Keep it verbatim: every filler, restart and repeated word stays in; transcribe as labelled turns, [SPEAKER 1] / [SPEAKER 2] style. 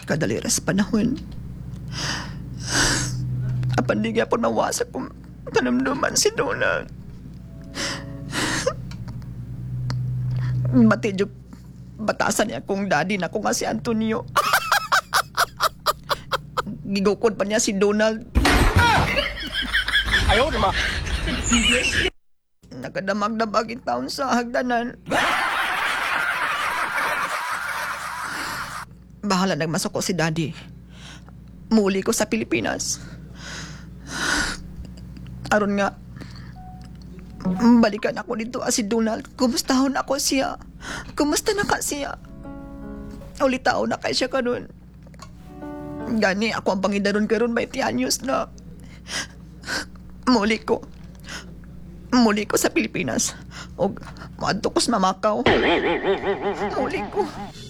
[SPEAKER 1] Kadaliras panahon. Apan di gyapon mawasak kung kanamduman si Donald. Matidyo batasan niya kung daddy na ko nga si Antonio. Gigukod pa niya si Donald.
[SPEAKER 2] Ayaw naman.
[SPEAKER 1] Nakadamag-damag in taon sa hagdanan. Bahala nagmasok ko si daddy. Muli ko sa Pilipinas. Aron nga, balikan ako dito as si Donald. Kumustahon ako siya. Kumusta na ka siya? Ulitao na kay siya karon. Gani ako ang pangidaron karon twenty anyos na. Muli ko. Muli ko sa Pilipinas. O maadto ko sa Mamakaw. Muli ko.